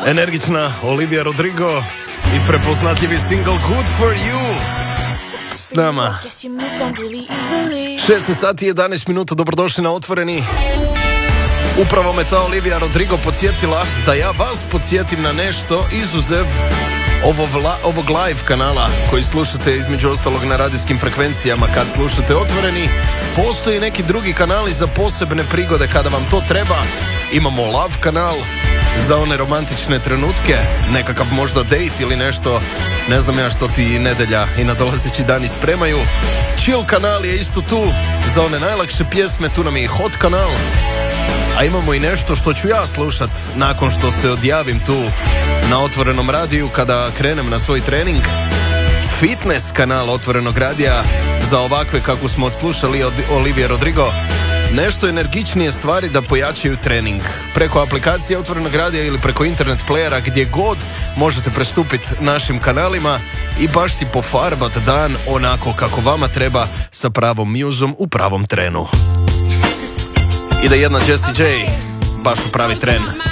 Energična Olivia Rodrigo i prepoznatljivi single Good For You s nama. 16 sati i 11 minuta, dobrodošli na Otvoreni. Upravo me ta Olivia Rodrigo podsjetila da ja vas podsjetim na nešto izuzev ovog live kanala koji slušate između ostalog na radijskim frekvencijama kad slušate Otvoreni. Postoji neki drugi kanali za posebne prigode kada vam to treba. Imamo Love kanal za one romantične trenutke, nekakav možda date ili nešto, ne znam ja što ti nedelja i nadolazeći dani spremaju. Chill kanal je isto tu za one najlakše pjesme, tu nam je i Hot kanal. A imamo i nešto što ću ja slušat nakon što se odjavim tu na Otvorenom radiju kada krenem na svoj trening. Fitness kanal Otvorenog radija za ovakve kako smo odslušali od Olivia Rodrigo. Nešto energičnije stvari da pojačaju trening. Preko aplikacije Otvorenog radija ili preko internet playera, gdje god možete prestupiti našim kanalima i baš si pofarbat dan onako kako vama treba, sa pravom muzom u pravom trenu. Ide jedna Jessie J, baš u pravi tren.